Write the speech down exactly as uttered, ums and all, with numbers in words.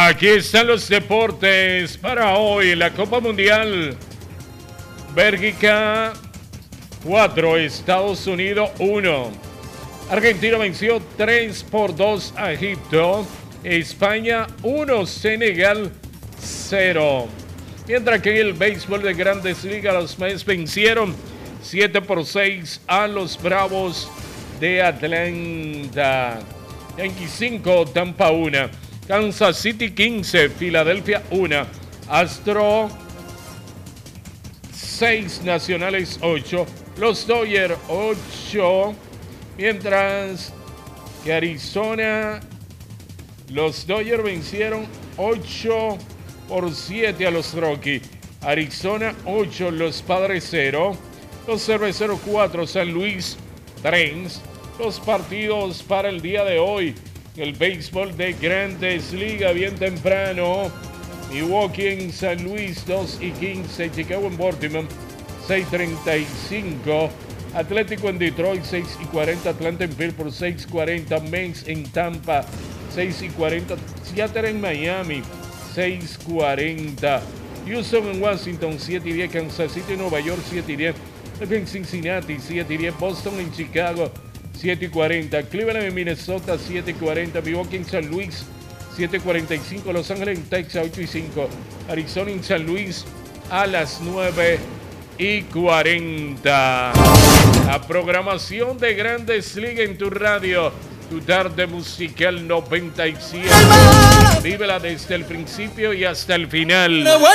Aquí están los deportes para hoy. La Copa Mundial. Bélgica cuatro, Estados Unidos uno. Argentina venció tres por dos a Egipto. España uno, Senegal cero. Mientras que en el béisbol de Grandes Ligas, los Mets vencieron siete por seis a los Bravos de Atlanta. Yankees cinco, Tampa uno. Kansas City quince, Filadelfia uno. Astro seis, Nacionales ocho. Los Dodgers ocho. Mientras que Arizona, los Dodgers vencieron ocho por siete a los Rockies. Arizona ocho, los Padres cero. Los Cerveceros cuatro, San Luis tres. Los partidos para el día de hoy. El béisbol de Grandes Ligas bien temprano. Milwaukee en San Luis dos y quince. Chicago en Baltimore seis treinta y cinco. Atlético en Detroit seis y cuarenta. Atlanta en Pittsburgh seis cuarenta. Mets en Tampa seis y cuarenta. Seattle en Miami seis cuarenta. Houston en Washington siete y diez. Kansas City en Nueva York siete y diez. En Cincinnati siete y diez. Boston en Chicago siete y cuarenta. Cleveland en Minnesota siete y cuarenta. Milwaukee en San Luis siete y cuarenta y cinco. Los Ángeles en Texas ocho y cinco. Arizona en San Luis a las nueve y cuarenta. La programación de Grandes Ligas en tu radio. Tu tarde musical noventa y siete. Vívela desde el principio y hasta el final.